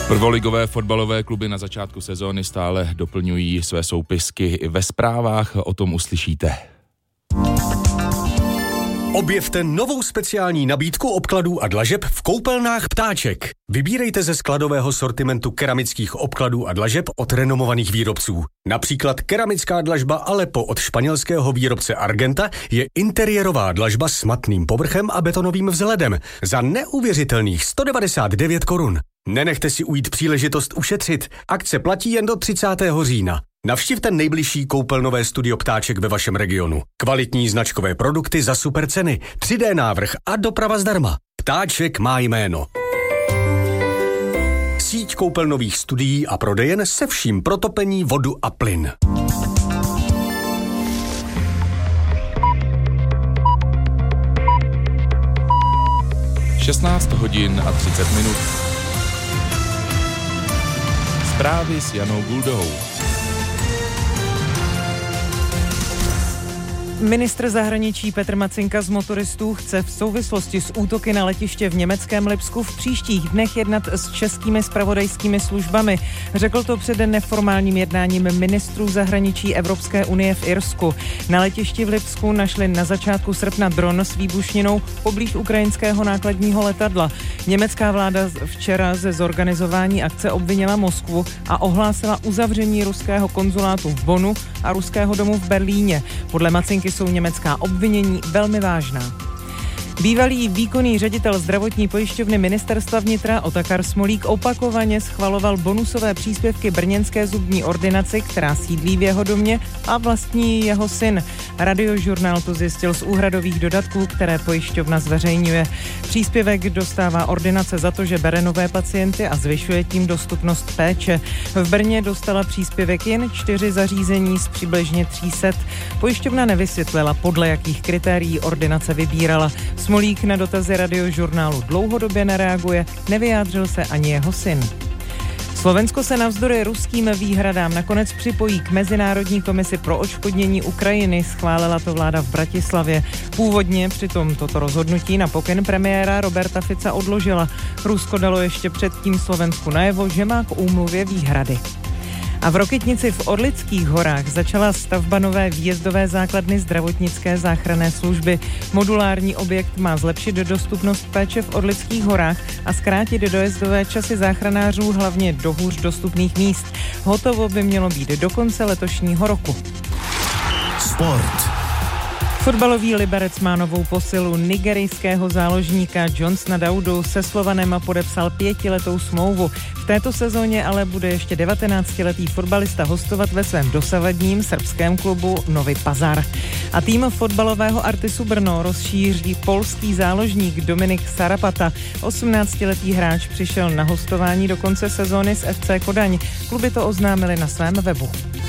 Prvoligové fotbalové kluby na začátku sezóny stále doplňují své soupisky i ve zprávách, o tom uslyšíte. Objevte novou speciální nabídku obkladů a dlažeb v koupelnách Ptáček. Vybírejte ze skladového sortimentu keramických obkladů a dlažeb od renomovaných výrobců. Například keramická dlažba Aleppo od španělského výrobce Argenta je interiérová dlažba s matným povrchem a betonovým vzhledem za neuvěřitelných 199 korun. Nenechte si ujít příležitost ušetřit. Akce platí jen do 30. října. Navštivte nejbližší koupelnové studio Ptáček ve vašem regionu. Kvalitní značkové produkty za super ceny, 3D návrh a doprava zdarma. Ptáček má jméno. Síť koupelnových studií a prodejen se vším pro topení, vodu a plyn. Šestnáct hodin a 30 minut. Zprávy s Janou Guldovou. Ministr zahraničí Petr Macinka z motoristů chce v souvislosti s útoky na letiště v německém Lipsku v příštích dnech jednat s českými zpravodajskými službami. Řekl to před neformálním jednáním ministrů zahraničí Evropské unie v Irsku. Na letišti v Lipsku našli na začátku srpna dron s výbušninou poblíž ukrajinského nákladního letadla. Německá vláda včera ze zorganizování akce obvinila Moskvu a ohlásila uzavření ruského konzulátu v Bonnu a ruského domu v Berlíně. Podle Macinky jsou německá obvinění velmi vážná. Bývalý výkonný ředitel zdravotní pojišťovny ministerstva vnitra Otakar Smolík opakovaně schvaloval bonusové příspěvky brněnské zubní ordinaci, která sídlí v jeho domě a vlastní jeho syn. Radiožurnál to zjistil z úhradových dodatků, které pojišťovna zveřejňuje. Příspěvek dostává ordinace za to, že bere nové pacienty a zvyšuje tím dostupnost péče. V Brně dostala příspěvek jen 4 zařízení z přibližně 300. Pojišťovna nevysvětlila, podle jakých kritérií ordinace vybírala. Smolík na dotazy Radiožurnálu dlouhodobě nereaguje, nevyjádřil se ani jeho syn. Slovensko se navzdory ruským výhradám nakonec připojí k Mezinárodní komisi pro odškodnění Ukrajiny, schválila to vláda v Bratislavě. Původně přitom toto rozhodnutí na pokyn premiéra Roberta Fica odložila. Rusko dalo ještě předtím Slovensku najevo, že má k úmluvě výhrady. A v Rokytnici v Orlických horách začala stavba nové výjezdové základny zdravotnické záchranné služby. Modulární objekt má zlepšit dostupnost péče v Orlických horách a zkrátit dojezdové časy záchranářů hlavně do hůř dostupných míst. Hotovo by mělo být do konce letošního roku. Sport. Fotbalový Liberec má novou posilu. Nigerijského záložníka Johnsona Daudu se Slovanem podepsal 5letou smlouvu. V této sezóně ale bude ještě 19letý fotbalista hostovat ve svém dosavadním srbském klubu Novi Pazar. A tým fotbalového Artisu Brno rozšíří polský záložník Dominik Sarapata. 18letý hráč přišel na hostování do konce sezóny z FC Kodaň. Kluby to oznámili na svém webu.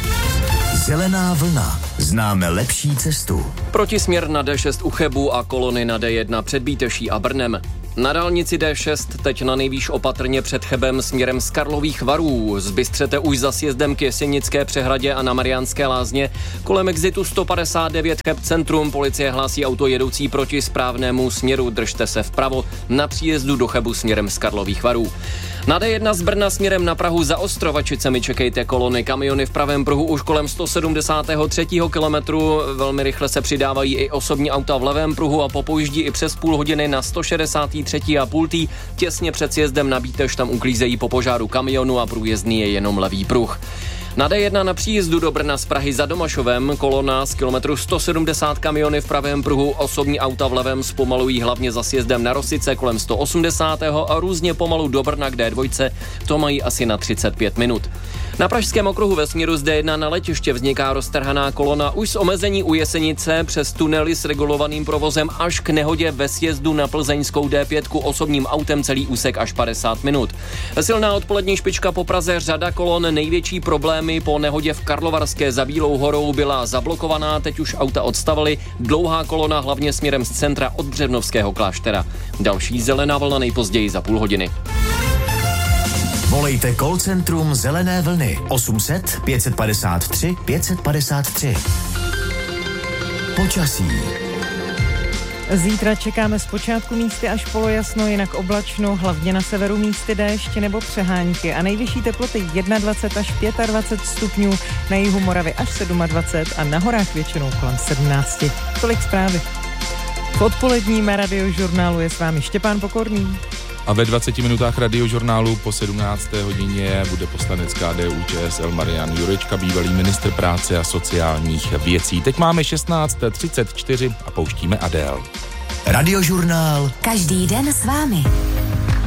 Zelená vlna. Známe lepší cestu. Protisměr na D6 u Chebu a kolony na D1 před Bíteší a Brnem. Na dálnici D6 teď na nejvýš opatrně před Chebem směrem z Karlových Varů. Zbystřete už za sjezdem k Jesenické přehradě a na Mariánské Lázně. Kolem exitu 159 Cheb centrum policie hlásí auto jedoucí proti správnému směru. Držte se vpravo na příjezdu do Chebu směrem z Karlových Varů. Na D1 z Brna směrem na Prahu za Ostrovačicemi čekejte kolony. Kamiony v pravém pruhu už kolem 173. kilometru. Velmi rychle se přidávají i osobní auta v levém pruhu a popouždí i přes půl hodiny na 163,5. Těsně před sjezdem na Bíteš tam uklízejí po požáru kamionu a průjezdný je jenom levý pruh. Na D1 na příjezdu do Brna z Prahy za Domašovem kolona z kilometru 170 kamiony v pravém pruhu, osobní auta v levém zpomalují hlavně za sjezdem na Rosice kolem 180. a různě pomalu do Brna k D2, to mají asi na 35 minut. Na Pražském okruhu ve směru z D1 na letiště vzniká roztrhaná kolona už z omezení u Jesenice přes tunely s regulovaným provozem až k nehodě ve sjezdu na plzeňskou D5 osobním autem celý úsek až 50 minut. Silná odpolední špička po Praze, řada kolon, největší problémy po nehodě v Karlovarské za Bílou horou byla zablokovaná, teď už auta odstavily, dlouhá kolona hlavně směrem z centra od Břevnovského kláštera. Další zelená vlna nejpozději za půl hodiny. Volejte call centrum Zelené vlny 800 553 553. Počasí. Zítra čekáme zpočátku místy až polojasno, jinak oblačno, hlavně na severu místy déšť nebo přehánky a nejvyšší teploty 21 až 25 stupňů, na jihu Moravy až 27 a na horách většinou kolem 17. Tolik zprávy. V odpoledním radiožurnálu je s vámi Štěpán Pokorný. A ve 20 minutách radiožurnálu po 17. hodině bude poslanec KDU-ČSL Marian Jurečka, bývalý ministr práce a sociálních věcí. Teď máme 16:34 a pouštíme Adele. Radiožurnál. Každý den s vámi.